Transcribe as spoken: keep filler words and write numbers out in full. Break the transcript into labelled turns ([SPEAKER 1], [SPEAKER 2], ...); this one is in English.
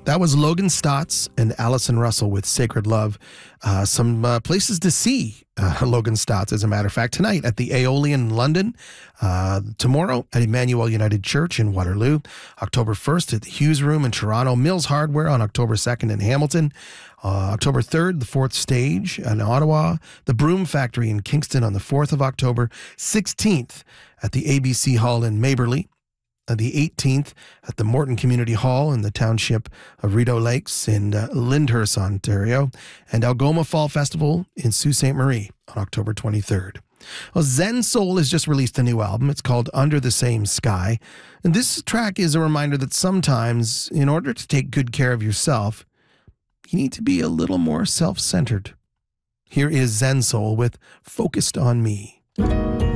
[SPEAKER 1] That was Logan Stotts and Allison Russell with Sacred Love. Uh, some uh, places to see uh, Logan Stotts, as a matter of fact, tonight at the Aeolian in London, uh, tomorrow at Emmanuel United Church in Waterloo, October first at the Hughes Room in Toronto, Mills Hardware on October second in Hamilton, uh, October third, the Fourth Stage in Ottawa, the Broom Factory in Kingston on the fourth of October, sixteenth at the A B C Hall in Maberley, the eighteenth at the Morton Community Hall in the township of Rideau Lakes in uh, Lyndhurst, Ontario, and Algoma Fall Festival in Sault Ste. Marie on October twenty-third. Well, Zen Soul has just released a new album. It's called Under the Same Sky. And this track is a reminder that sometimes, in order to take good care of yourself, you need to be a little more self-centered. Here is Zen Soul with Focused on Me.